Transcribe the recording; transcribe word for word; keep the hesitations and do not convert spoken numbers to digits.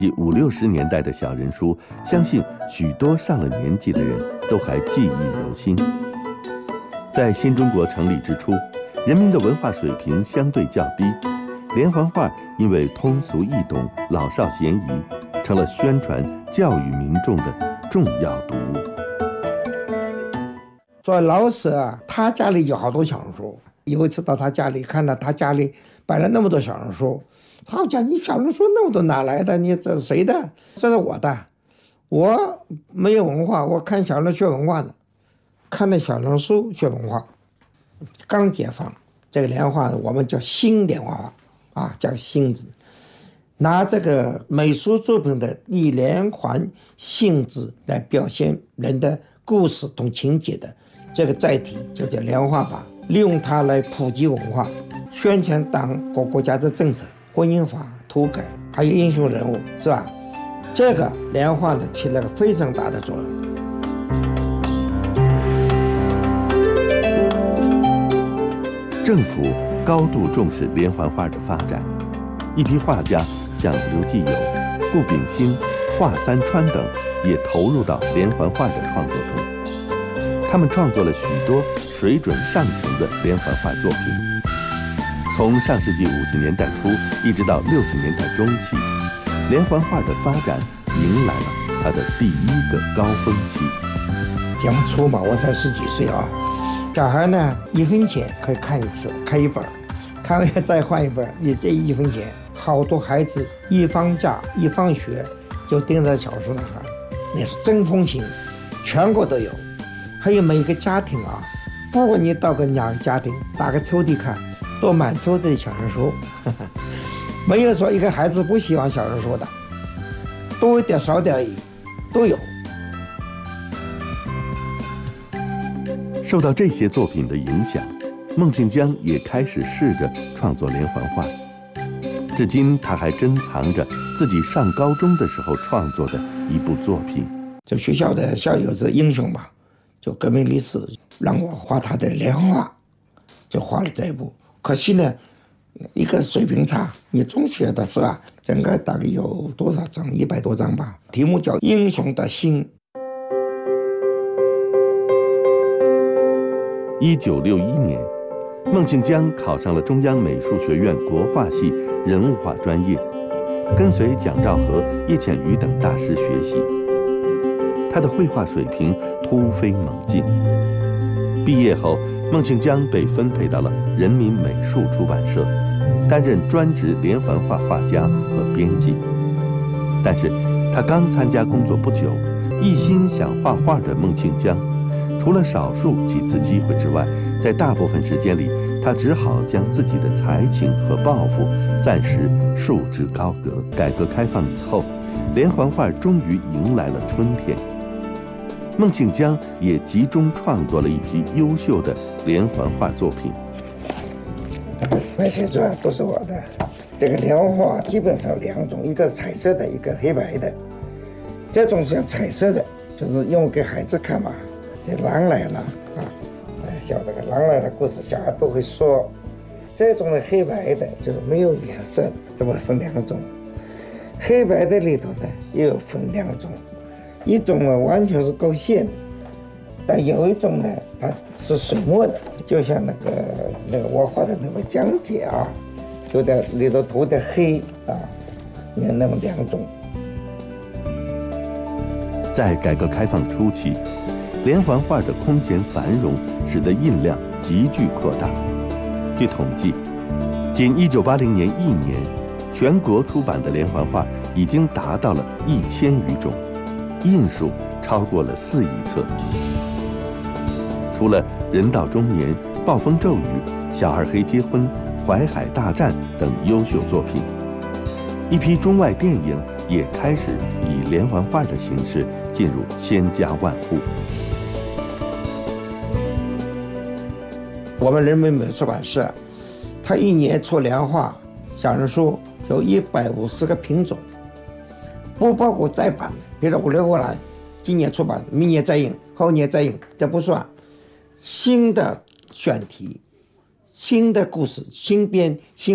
及五六十年代的小人书，相信许多上了年纪的人都还记忆犹新。在新中国成立之初，人民的文化水平相对较低，连环画因为通俗易懂、老少咸宜，成了宣传教育民众的重要读物。 作为老师啊，他家里有好多小人书。有一次到他家里，看到他家里摆了那么多小人书，他讲：“你小人书那么多哪来的？你这谁的？这是我的。我没有文化，我看小人学文化的，看了小人书学文化。刚解放，这个连画我们叫新连环画啊，叫新字，拿这个美术作品的以连环性质来表现人的故事同情节的这个载体，就叫连画法。利用它来普及文化，宣传党和国家的政策、婚姻法、土改，还有英雄人物，是吧？这个连画呢起了个非常大的作用。 政府高度重视连环画的发展，一批画家像刘继友、顾秉新、华三川等也投入到连环画的创作中。他们创作了许多水准上乘的连环画作品。从上世纪五十年代初一直到六十年代中期，连环画的发展迎来了它的第一个高峰期。 讲初嘛，我才十几岁啊，小孩呢一分钱可以看一次，看一本，看完再换一本，你这一分钱，好多孩子一放假一放学就盯着小说那看，那是真风情，全国都有。还有每个家庭啊，不管你到个哪个家庭，打个抽屉看，都满抽屉的小人书，呵呵，没有说一个孩子不喜欢小人书的，多一点少点而已，都有。 受到这些作品的影响，孟庆江也开始试着创作连环画。至今他还珍藏着自己上高中的时候创作的一部作品。 就学校的校友是英雄嘛，就革命烈士，让我画他的连环画，就画了这一部。可惜呢，一个水平差，你中学的是吧？整个大概有多少张？一百多张吧。题目叫《英雄的心》。 一九六一年，孟庆江考上了中央美术学院国画系人物画专业，跟随蒋兆和、叶浅予等大师学习。他的绘画水平突飞猛进。毕业后，孟庆江被分配到了人民美术出版社，担任专职连环画画家和编辑。但是，他刚参加工作不久，一心想画画的孟庆江，除了少数几次机会之外，在大部分时间里，他只好将自己的才情和抱负暂时束之高阁。改革开放以后，连环画终于迎来了春天。孟庆江也集中创作了一批优秀的连环画作品。 那些作都是我的。这个连环画基本上两种，一个是彩色的，一个黑白的。这种像彩色的，就是用给孩子看嘛。这狼来了啊，晓得个狼来了故事，小孩都会说。这种的黑白的，就是没有颜色的，这么分两种。黑白的里头呢，也有分两种。一种呢完全是勾线的，但有一种呢它是水墨的，就像那个那个我画的那个江姐啊，就在里头涂的黑啊，有那么两种。 在改革开放初期，连环画的空前繁荣，使得印量急剧扩大。据统计，仅一九八零年一年，全国出版的连环画已经达到了一千余种。印数超过了四亿册。除了人到中年、暴风骤雨、小二黑结婚、淮海大战等优秀作品，一批中外电影也开始以连环画的形式进入千家万户。 我们人民美术出版社，它一年出连环画小人书有一百五十个品种，不包括再版。比如说五六个人，今年出版，明年再印，后年再印，这不算。新的选题、新的故事、新编、新